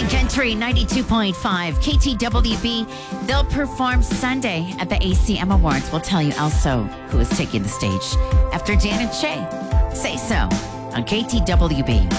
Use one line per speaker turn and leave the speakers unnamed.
Country 92.5 KTWB. They'll perform Sunday at the ACM Awards. We'll tell you also who is taking the stage after Dan and Shay. Say so on KTWB.